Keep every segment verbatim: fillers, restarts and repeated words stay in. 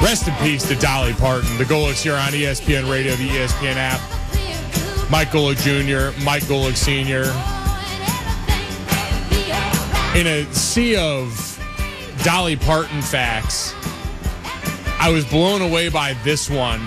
Rest in peace to Dolly Parton. The Golics here on E S P N Radio, the E S P N app. Mike Golic Junior, Mike Golic Senior In a sea of Dolly Parton facts, I was blown away by this one.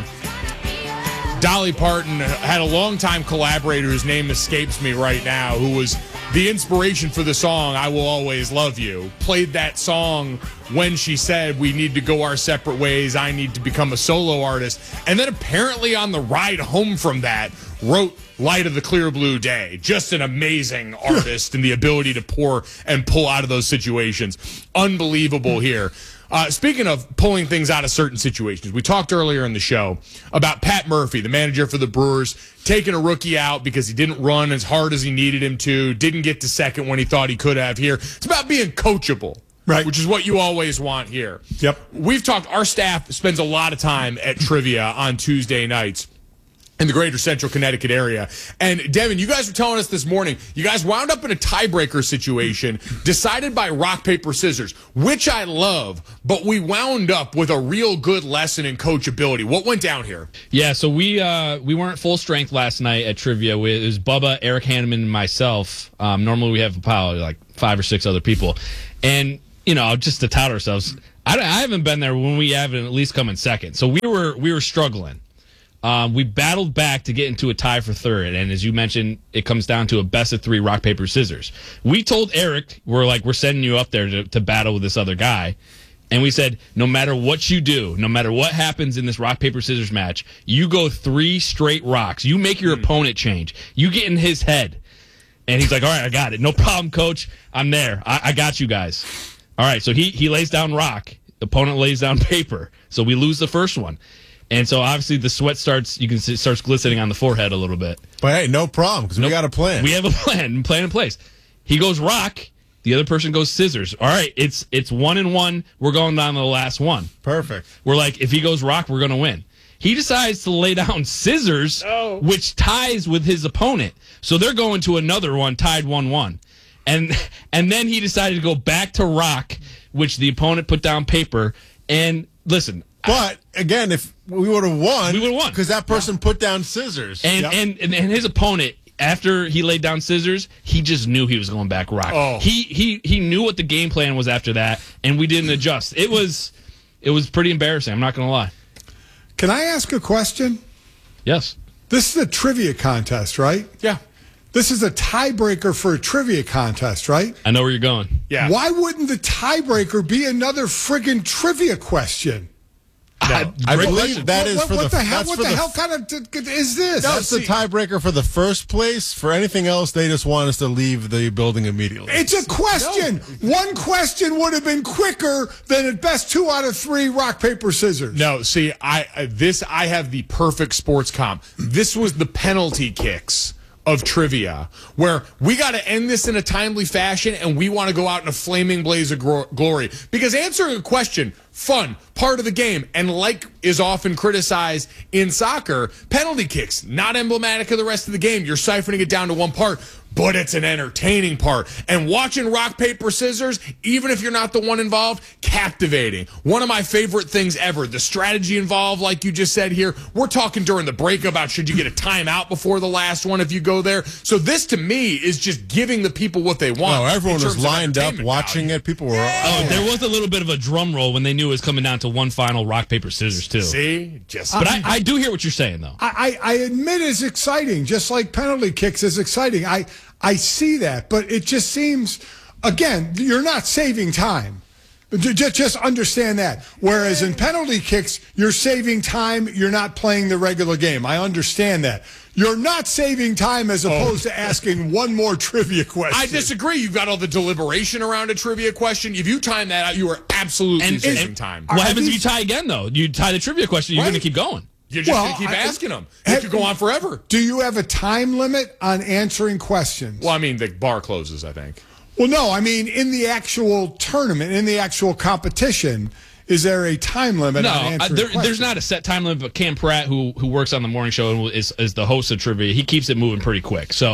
Dolly Parton had a longtime collaborator whose name escapes me right now, who was the inspiration for the song I Will Always Love You. Played that song when she said we need to go our separate ways, I need to become a solo artist. And then apparently on the ride home from that, wrote Light of the Clear Blue Day. Just an amazing artist and the ability to pour and pull out of those situations. Unbelievable here. Uh, speaking of pulling things out of certain situations, we talked earlier in the show about Pat Murphy, the manager for the Brewers, taking a rookie out because he didn't run as hard as he needed him to, didn't get to second when he thought he could have here. It's about being coachable, right? Which is what you always want here. Yep. We've talked, our staff spends a lot of time at trivia on Tuesday nights in the greater central Connecticut area. And, Devin, you guys were telling us this morning, you guys wound up in a tiebreaker situation decided by rock, paper, scissors, which I love, but we wound up with a real good lesson in coachability. What went down here? Yeah, so we uh, we weren't full strength last night at trivia. We, it was Bubba, Eric Hanneman, and myself. Um, normally we have probably like five or six other people. And, you know, just to tout ourselves, I, I haven't been there when we haven't at least come in second. So we were we were struggling. Um, we battled back to get into a tie for third, and as you mentioned, it comes down to a best of three rock, paper, scissors. We told Eric, we're like, we're sending you up there to, to battle with this other guy, and we said, no matter what you do, no matter what happens in this rock, paper, scissors match, you go three straight rocks. You make your mm. opponent change. You get in his head. And he's like, all right, I got it. No problem, coach. I'm there. I, I got you guys. All right, so he, he lays down rock. The opponent lays down paper. So we lose the first one. And so, obviously, the sweat starts, you can see, it starts glistening on the forehead a little bit. But, hey, no problem, because nope. we got a plan. We have a plan, plan in place. He goes rock, the other person goes scissors. All right, it's it's one and one. We're going down to the last one. Perfect. We're like, if he goes rock, we're going to win. He decides to lay down scissors, oh. which ties with his opponent. So they're going to another one, tied one one. And, and then he decided to go back to rock, which the opponent put down paper. And, listen. But, again, if we would have won. We would have won. Because that person yeah. put down scissors. And, yep. and, and and his opponent, after he laid down scissors, he just knew he was going back rock. Oh. He he he knew what the game plan was after that, and we didn't adjust. It was it was pretty embarrassing. I'm not going to lie. Can I ask a question? Yes. This is a trivia contest, right? Yeah. This is a tiebreaker for a trivia contest, right? I know where you're going. Yeah. Why wouldn't the tiebreaker be another friggin' trivia question? No, I, I believe question. that is what, for what the, the hell. that's What for the, the hell kind of t- t- is this? That's no, the tiebreaker for the first place. For anything else, they just want us to leave the building immediately. It's a question. No. One question would have been quicker than at best two out of three rock paper scissors. No, see, I uh, this I have the perfect sports comp. This was the penalty kicks of trivia, where we got to end this in a timely fashion, and we want to go out in a flaming blaze of gro- glory. Because answering a question, fun, part of the game, and like is often criticized in soccer, penalty kicks, not emblematic of the rest of the game. You're siphoning it down to one part, but it's an entertaining part. And watching rock, paper, scissors, even if you're not the one involved, captivating. One of my favorite things ever. The strategy involved, like you just said here. We're talking during the break about should you get a timeout before the last one if you go there. So this, to me, is just giving the people what they want. Oh, everyone was lined up watching value. it. People were... Oh, there was a little bit of a drum roll when they knew it was coming down to one final rock, paper, scissors, too. See? Just But I, I do hear what you're saying, though. I, I, I admit it's exciting, just like penalty kicks is exciting. I, I see that, but it just seems, again, you're not saving time. Just, just understand that. Whereas in penalty kicks, you're saving time. You're not playing the regular game. I understand that. You're not saving time as opposed oh. to asking one more trivia question. I disagree. You've got all the deliberation around a trivia question. If you time that out, you are absolutely and, saving and, time. What happens if you tie again, though? You tie the trivia question, you're right. going to keep going. You're just well, going to keep I, asking them. It could go on forever. Do you have a time limit on answering questions? Well, I mean, the bar closes, I think. Well, no, I mean, in the actual tournament, in the actual competition, is there a time limit no, on answering uh, there, questions? there's not a set time limit, but Cam Pratt, who who works on the morning show and is, is the host of trivia, he keeps it moving pretty quick. So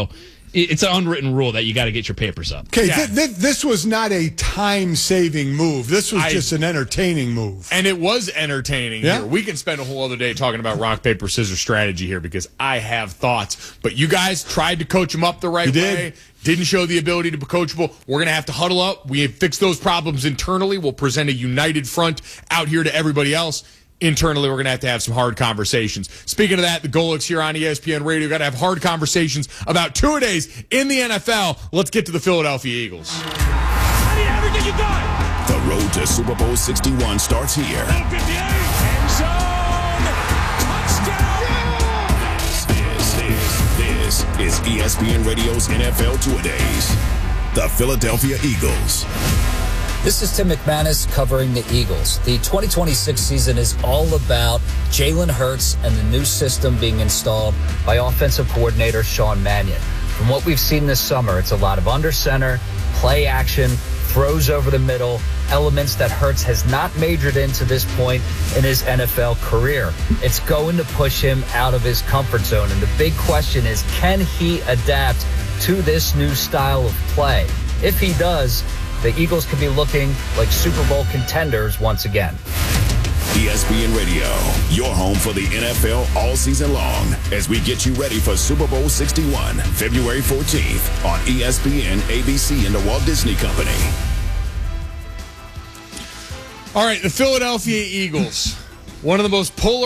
it's an unwritten rule that you got to get your papers up. Okay, Yeah. th- th- this was not a time-saving move. This was I- just an entertaining move. And it was entertaining Yeah. here. We can spend a whole other day talking about rock, paper, scissors strategy here because I have thoughts. But you guys tried to coach him up the right You did. way. Didn't show the ability to be coachable. We're going to have to huddle up. We fix those problems internally. We'll present a united front out here to everybody else. Internally, we're going to have to have some hard conversations. Speaking of that, the Golics here on E S P N Radio got to have hard conversations about two-a-days in the N F L. Let's get to the Philadelphia Eagles. I need everything you got. The road to Super Bowl sixty-one starts here. fifty-eight. End zone. Touchdown. This, this, this is E S P N Radio's N F L Two-A-Days. The Philadelphia Eagles. This is Tim McManus covering the Eagles. The twenty twenty-six season is all about Jalen Hurts and the new system being installed by offensive coordinator Sean Mannion. From what we've seen this summer, it's a lot of under center, play action, throws over the middle, elements that Hurts has not majored in to this point in his N F L career. It's going to push him out of his comfort zone. And the big question is, can he adapt to this new style of play? If he does, the Eagles could be looking like Super Bowl contenders once again. E S P N Radio, your home for the N F L all season long as we get you ready for Super Bowl sixty-one, February fourteenth on E S P N, A B C, and the Walt Disney Company. All right, the Philadelphia Eagles, one of the most polar